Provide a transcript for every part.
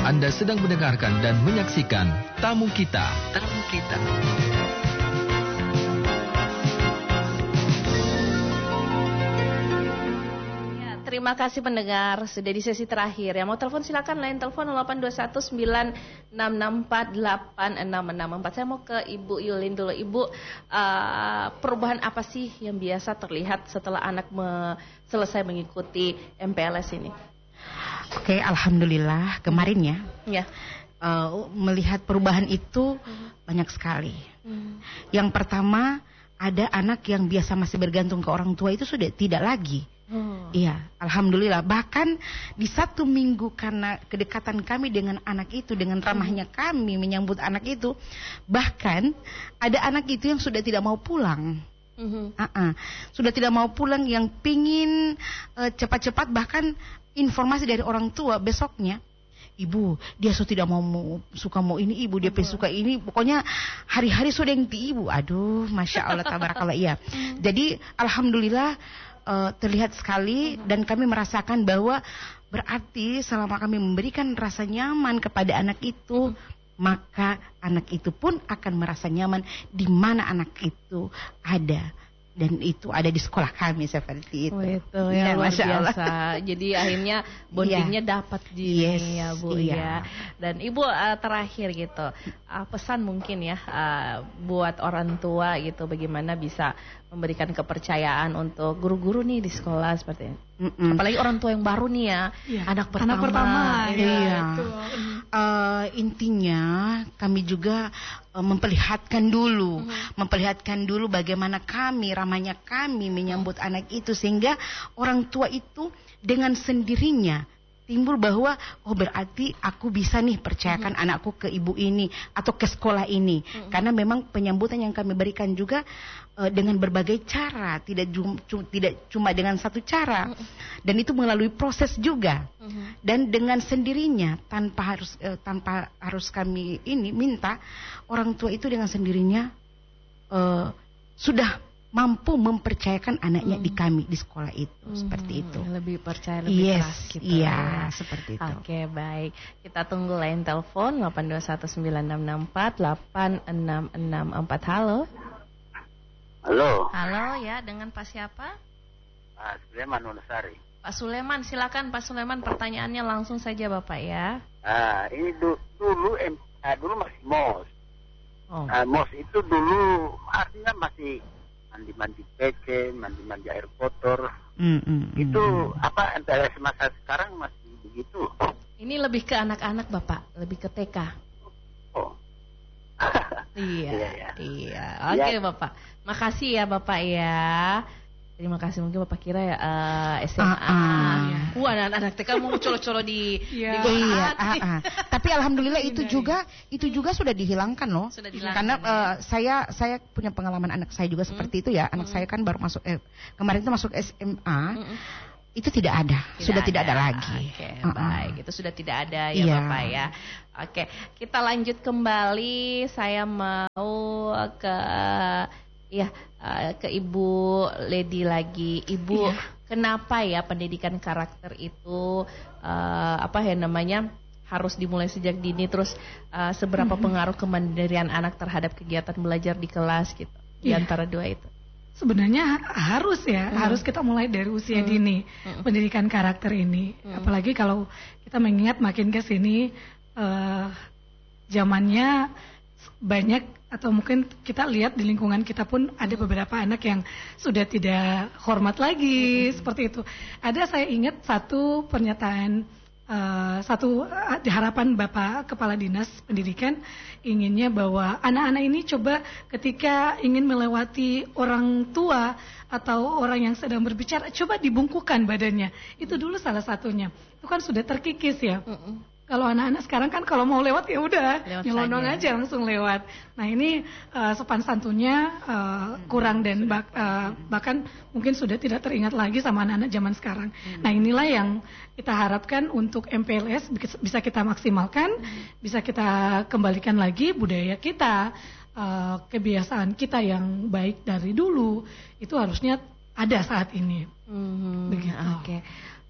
Anda sedang mendengarkan dan menyaksikan Tamu Kita. Tamu Kita. Terima kasih pendengar, sudah di sesi terakhir. Yang mau telepon silakan, line telepon 0821966866. Saya mau ke Ibu Yulin dulu. Ibu, perubahan apa sih yang biasa terlihat setelah anak selesai mengikuti MPLS ini? Oke, alhamdulillah kemarin ya. Melihat perubahan itu banyak sekali. Yang pertama, ada anak yang biasa masih bergantung ke orang tua itu sudah tidak lagi. Iya, alhamdulillah. Bahkan di 1 minggu karena kedekatan kami dengan anak itu, dengan ramahnya kami menyambut anak itu, bahkan ada anak itu yang sudah tidak mau pulang. Sudah tidak mau pulang, yang pingin cepat-cepat, bahkan informasi dari orang tua besoknya, Ibu, dia sudah tidak suka mau ini, Ibu, dia suka ini, pokoknya hari-hari sudah yang di Ibu. Aduh, Masya Allah, tabarakallah, iya. Jadi alhamdulillah terlihat sekali, dan kami merasakan bahwa berarti selama kami memberikan rasa nyaman kepada anak itu, maka anak itu pun akan merasa nyaman di mana anak itu ada. Dan itu ada di sekolah kami seperti itu. Oh, itu ya, luar biasa. Jadi akhirnya bondingnya dapat di sini ya Bu ya. Dan Ibu terakhir gitu, pesan mungkin ya buat orang tua gitu, bagaimana bisa memberikan kepercayaan untuk guru-guru nih di sekolah seperti ini. Apalagi orang tua yang baru nih ya, anak pertama. Intinya kami juga memperlihatkan dulu bagaimana kami, ramahnya kami menyambut anak itu, sehingga orang tua itu dengan sendirinya timbul bahwa berarti aku bisa nih percayakan anakku ke ibu ini atau ke sekolah ini. Karena memang penyambutan yang kami berikan juga dengan berbagai cara, tidak cuma dengan satu cara, dan itu melalui proses juga, dan dengan sendirinya tanpa harus kami minta, orang tua itu dengan sendirinya sudah mampu mempercayakan anaknya di kami di sekolah itu, seperti itu. Lebih percaya, lebih keras gitu. Iya, seperti itu. Oke, baik. Kita tunggu line telepon 82196686664. Halo. Halo ya, dengan Pak siapa? Pak Suleman Ulasari. Pak Suleman, silakan Pak Suleman, pertanyaannya langsung saja Bapak ya. Ini dulu masih MOS. MOS itu dulu artinya masih mandi-mandi PC, mandi-mandi air kotor. Itu apa MPLS masa sekarang masih begitu? Ini lebih ke anak-anak Bapak, lebih ke TK. Iya. Oke Bapak, makasih ya Bapak ya. Terima kasih, mungkin Bapak kira ya SMA. Anak-anak TK mau colo-colo di Tapi alhamdulillah itu juga sudah dihilangkan loh. Karena saya punya pengalaman anak saya juga seperti itu ya. Anak saya kan baru masuk kemarin itu masuk SMA. Itu tidak ada, tidak ada lagi. Oke, baik, itu sudah tidak ada ya Bapak ya. Oke, kita lanjut kembali. Saya mau ke Ibu Lady lagi. Ibu, kenapa ya pendidikan karakter itu harus dimulai sejak dini, terus seberapa pengaruh kemandirian anak terhadap kegiatan belajar di kelas gitu, di antara dua itu? Sebenarnya harus kita mulai dari usia dini pendidikan karakter ini. Apalagi kalau kita mengingat makin ke sini zamannya banyak, atau mungkin kita lihat di lingkungan kita pun ada beberapa anak yang sudah tidak hormat lagi seperti itu. Saya ingat satu pernyataan, harapan Bapak Kepala Dinas Pendidikan, inginnya bahwa anak-anak ini coba ketika ingin melewati orang tua atau orang yang sedang berbicara, coba dibungkukan badannya. Itu dulu salah satunya. Itu kan sudah terkikis ya. Kalau anak-anak sekarang kan kalau mau lewat ya udah nyelonong aja langsung lewat. Nah ini sopan santunnya kurang, dan bahkan mungkin sudah tidak teringat lagi sama anak-anak zaman sekarang. Nah inilah yang kita harapkan untuk MPLS bisa kita maksimalkan, bisa kita kembalikan lagi budaya kita, kebiasaan kita yang baik dari dulu itu harusnya ada saat ini. Begitu. Oke.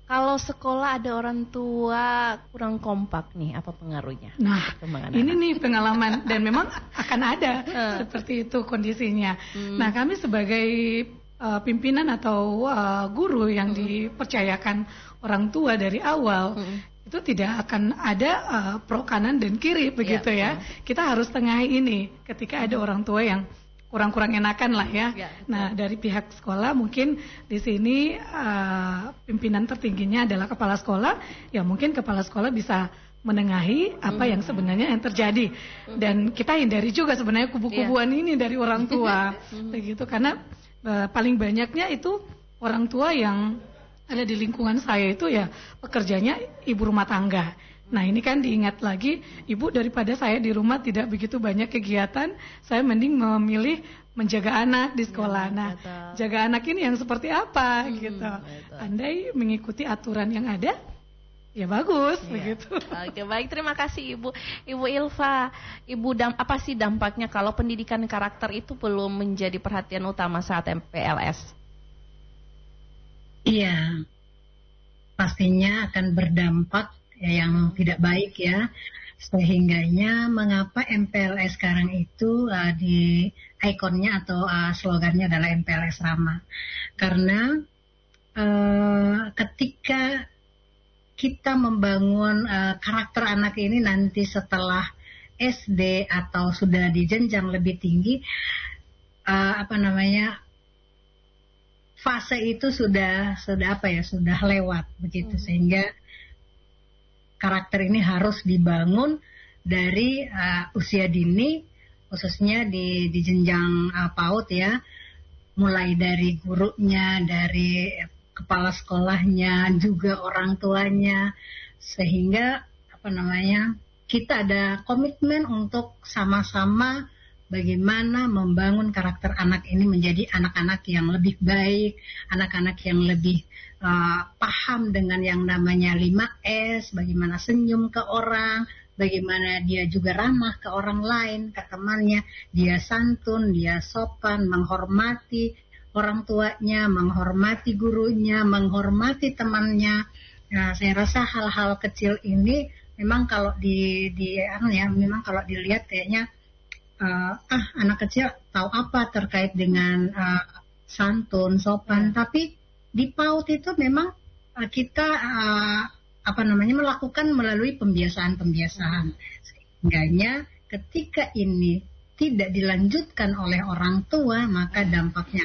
Kalau sekolah ada orang tua kurang kompak nih, apa pengaruhnya? Nah, ini nih pengalaman dan memang akan ada seperti itu kondisinya. Nah, kami sebagai pimpinan atau guru yang dipercayakan orang tua dari awal, itu tidak akan ada pro kanan dan kiri begitu ya. Kita harus tengahi ini ketika ada orang tua yang kurang-kurang enakan lah ya. Nah, dari pihak sekolah mungkin di sini pimpinan tertingginya adalah kepala sekolah. Ya mungkin kepala sekolah bisa menengahi apa yang sebenarnya yang terjadi. Dan kita hindari juga sebenarnya kubu-kubuan ini dari orang tua. Begitu, karena paling banyaknya itu orang tua yang ada di lingkungan saya itu ya pekerjanya ibu rumah tangga. Nah, ini kan diingat lagi, ibu daripada saya di rumah tidak begitu banyak kegiatan, saya mending memilih menjaga anak di sekolah. Nah, jaga anak ini yang seperti apa gitu. Andai mengikuti aturan yang ada, ya bagus begitu. Oke, baik, terima kasih Ibu. Ibu Ilva, apa sih dampaknya kalau pendidikan karakter itu belum menjadi perhatian utama saat MPLS? Iya, pastinya akan berdampak yang tidak baik ya, sehingganya mengapa MPLS sekarang itu di ikonnya atau slogannya adalah MPLS Ramah, karena ketika kita membangun karakter anak ini nanti setelah SD atau sudah di jenjang lebih tinggi, fase itu sudah lewat begitu, sehingga karakter ini harus dibangun dari usia dini, khususnya di jenjang PAUD ya, mulai dari gurunya, dari kepala sekolahnya, juga orang tuanya, sehingga kita ada komitmen untuk sama-sama bagaimana membangun karakter anak ini menjadi anak-anak yang lebih baik, anak-anak yang lebih paham dengan yang namanya 5S, bagaimana senyum ke orang, bagaimana dia juga ramah ke orang lain, ke temannya, dia santun, dia sopan, menghormati orang tuanya, menghormati gurunya, menghormati temannya. Nah, saya rasa hal-hal kecil ini memang kalau memang kalau dilihat kayaknya anak kecil tahu apa terkait dengan santun, sopan, tapi di PAUD itu memang kita melakukan melalui pembiasaan. Sehingganya ketika ini tidak dilanjutkan oleh orang tua, maka dampaknya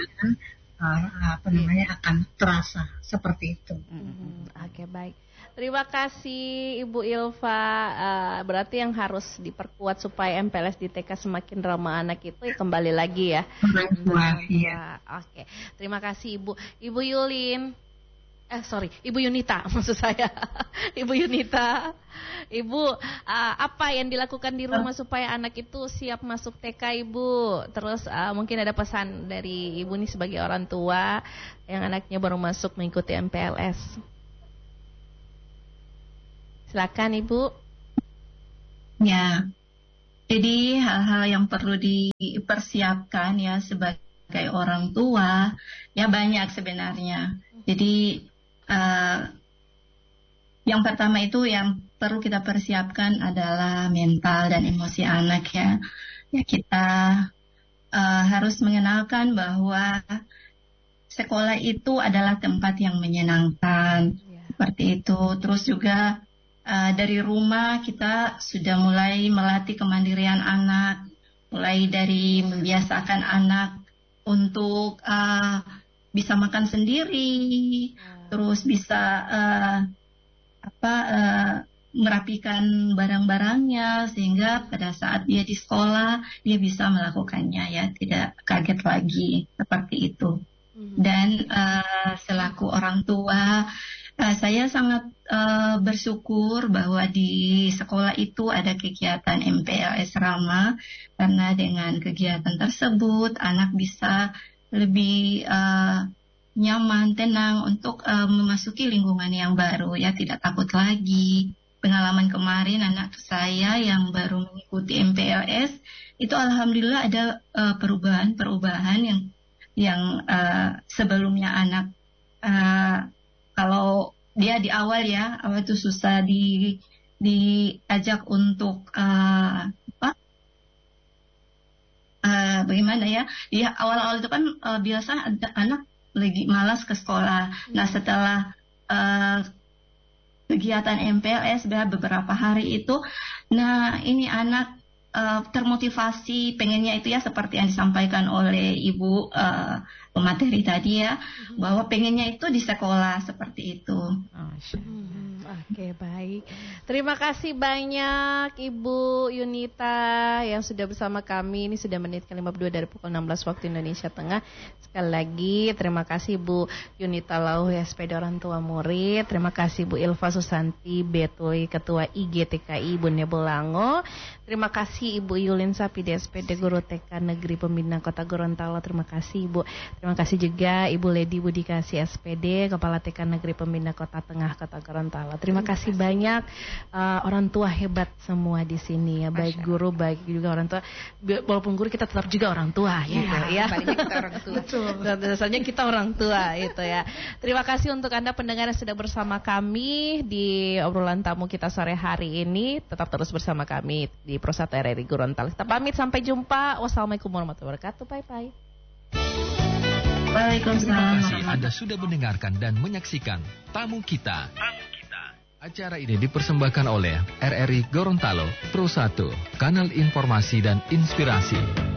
akan terasa seperti itu. Oke, baik. Terima kasih Ibu Ilva. Berarti yang harus diperkuat supaya MPLS di TK semakin ramah anak itu kembali lagi ya. Oke. Terima kasih Ibu. Ibu Yulin. Ibu Yunita maksud saya. Ibu Yunita. Ibu, apa yang dilakukan di rumah supaya anak itu siap masuk TK Ibu? Terus mungkin ada pesan dari Ibu nih sebagai orang tua yang anaknya baru masuk mengikuti MPLS. Silakan Ibu. Ya, jadi hal-hal yang perlu dipersiapkan ya sebagai orang tua ya banyak sebenarnya. Jadi yang pertama itu yang perlu kita persiapkan adalah mental dan emosi anak ya. Ya kita harus mengenalkan bahwa sekolah itu adalah tempat yang menyenangkan seperti itu. Terus juga dari rumah kita sudah mulai melatih kemandirian anak, mulai dari membiasakan anak untuk bisa makan sendiri, terus bisa merapikan barang-barangnya sehingga pada saat dia di sekolah dia bisa melakukannya ya, tidak kaget lagi seperti itu. Dan selaku orang tua saya sangat bersyukur bahwa di sekolah itu ada kegiatan MPLS Ramah, karena dengan kegiatan tersebut anak bisa lebih nyaman, tenang untuk memasuki lingkungan yang baru ya, tidak takut lagi. Pengalaman kemarin anak saya yang baru mengikuti MPLS itu alhamdulillah ada perubahan yang sebelumnya anak kalau dia di awal itu susah diajak untuk bagaimana ya? Di awal-awal itu kan biasa ada anak lagi malas ke sekolah. Nah setelah kegiatan MPLS beberapa hari itu, nah ini anak termotivasi pengennya itu ya seperti yang disampaikan oleh Ibu pemateri tadi ya, bahwa pengennya itu di sekolah seperti itu. Oke, baik. Terima kasih banyak Ibu Yunita yang sudah bersama kami. Ini sudah menit ke-52 dari pukul 16 waktu Indonesia Tengah. Sekali lagi terima kasih Bu Yunita Lauh, SPD Orang Tua Murid. Terima kasih Bu Ilva Susanti Betoy, Ketua IGTKI Bunda Bolango. Terima kasih Ibu Yulin Sapi, SPD Guru TK Negeri Pembina Kota Gorontalo. Terima kasih Ibu. Terima kasih juga Ibu Ledi Budikasi SPD, Kepala TK Negeri Pembina Kota Tengah Kota Gorontalo. Terima kasih banyak orang tua hebat semua di sini ya, baik guru, baik juga orang tua. Walaupun guru kita tetap juga orang tua gitu ya. Kita orang tua. Dasarnya kita orang tua itu ya. Terima kasih untuk Anda pendengar yang sudah bersama kami di obrolan tamu kita sore hari ini. Tetap terus bersama kami di Prosata RRI Gorontalo. Kita pamit, sampai jumpa. Wassalamualaikum warahmatullahi wabarakatuh. Bye bye. Terima kasih Anda sudah mendengarkan dan menyaksikan Tamu Kita. Acara ini dipersembahkan oleh RRI Gorontalo, Pro 1, Kanal Informasi dan Inspirasi.